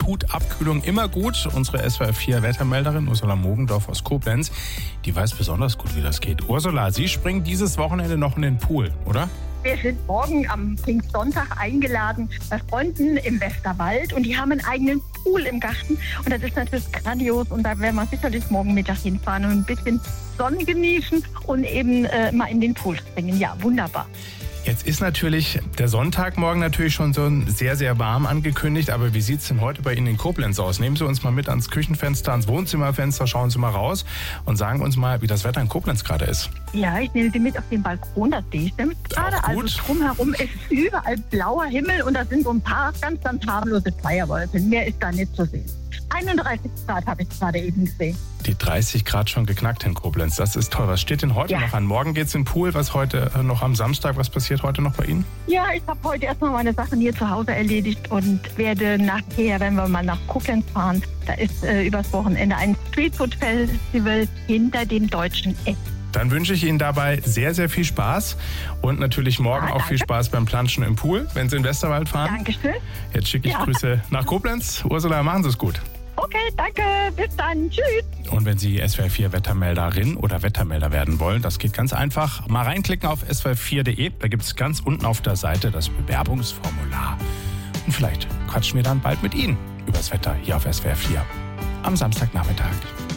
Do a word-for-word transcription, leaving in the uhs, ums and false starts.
tut Abkühlung immer gut. Unsere S W R vier Wettermelderin Ursula Mogendorf aus Koblenz, die weiß besonders gut, wie das geht. Ursula, Sie springen dieses Wochenende noch in den Pool, oder? Wir sind morgen am Pfingstsonntag eingeladen bei Freunden im Westerwald und die haben einen eigenen Pool im Garten und das ist natürlich grandios und da werden wir sicherlich morgen Mittag hinfahren und ein bisschen Sonne genießen und eben äh, mal in den Pool springen. Ja, wunderbar. Jetzt ist natürlich der Sonntagmorgen natürlich schon so sehr, sehr warm angekündigt. Aber wie sieht es denn heute bei Ihnen in Koblenz aus? Nehmen Sie uns mal mit ans Küchenfenster, ans Wohnzimmerfenster, schauen Sie mal raus und sagen uns mal, wie das Wetter in Koblenz gerade ist. Ja, ich nehme Sie mit auf den Balkon, das sehe ich nämlich gerade. Also drumherum ist überall blauer Himmel und da sind so ein paar ganz, ganz harmlose Feierwolken. Mehr ist da nicht zu sehen. einunddreißig Grad habe ich gerade eben gesehen. Die dreißig Grad schon geknackt in Koblenz, das ist toll. Was steht denn heute ja. noch an? Morgen geht's in den Pool, was heute äh, noch am Samstag, was passiert heute noch bei Ihnen? Ja, ich habe heute erstmal meine Sachen hier zu Hause erledigt und werde nachher, wenn wir mal nach Koblenz fahren, da ist äh, übers Wochenende ein Streetfood-Festival hinter dem Deutschen Eck. Dann wünsche ich Ihnen dabei sehr, sehr viel Spaß und natürlich morgen ja, auch viel Spaß beim Planschen im Pool, wenn Sie in den Westerwald fahren. Dankeschön. Jetzt schicke ich ja. Grüße nach Koblenz. Ursula, machen Sie es gut. Okay, danke. Bis dann. Tschüss. Und wenn Sie S W R vier Wettermelderin oder Wettermelder werden wollen, das geht ganz einfach. Mal reinklicken auf S W R vier Punkt de. Da gibt es ganz unten auf der Seite das Bewerbungsformular. Und vielleicht quatschen wir dann bald mit Ihnen über das Wetter hier auf S W R vier am Samstagnachmittag.